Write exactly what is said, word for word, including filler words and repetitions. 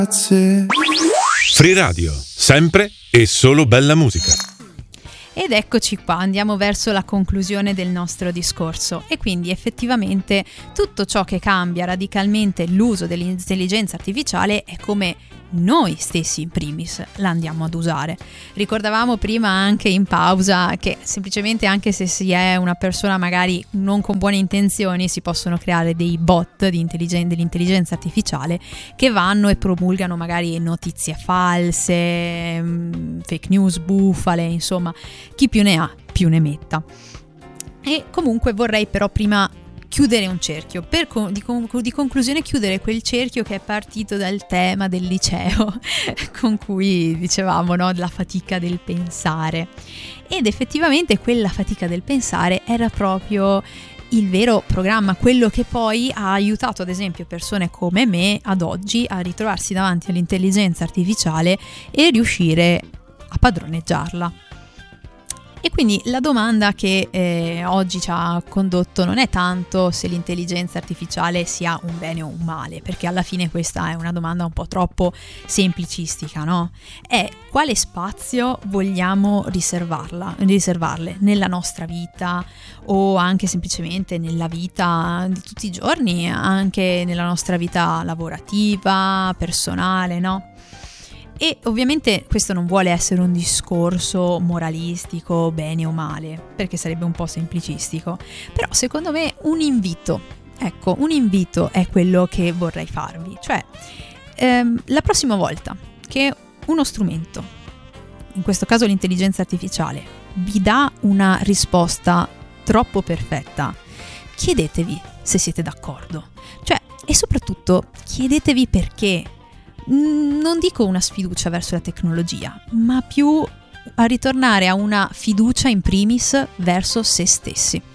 Free Radio, sempre e solo bella musica. Ed eccoci qua, andiamo verso la conclusione del nostro discorso e quindi effettivamente tutto ciò che cambia radicalmente l'uso dell'intelligenza artificiale è come noi stessi in primis la andiamo ad usare. Ricordavamo prima anche in pausa che semplicemente anche se si è una persona magari non con buone intenzioni si possono creare dei bot di intelligen- dell'intelligenza artificiale che vanno e promulgano magari notizie false, mh, fake news, bufale, insomma chi più ne ha più ne metta. E comunque vorrei però prima chiudere un cerchio, per con- di, con- di conclusione chiudere quel cerchio che è partito dal tema del liceo con cui dicevamo, no, la fatica del pensare, ed effettivamente quella fatica del pensare era proprio il vero programma, quello che poi ha aiutato ad esempio persone come me ad oggi a ritrovarsi davanti all'intelligenza artificiale e riuscire a padroneggiarla. E quindi la domanda che eh, oggi ci ha condotto non è tanto se l'intelligenza artificiale sia un bene o un male, perché alla fine questa è una domanda un po' troppo semplicistica, no? È quale spazio vogliamo riservarla, riservarle nella nostra vita o anche semplicemente nella vita di tutti i giorni, anche nella nostra vita lavorativa, personale, no? E ovviamente questo non vuole essere un discorso moralistico, bene o male, perché sarebbe un po' semplicistico, però secondo me un invito, ecco, un invito è quello che vorrei farvi, cioè ehm, la prossima volta che uno strumento, in questo caso l'intelligenza artificiale, vi dà una risposta troppo perfetta, chiedetevi se siete d'accordo, cioè, e soprattutto chiedetevi perché. Non dico una sfiducia verso la tecnologia, ma più a ritornare a una fiducia in primis verso se stessi.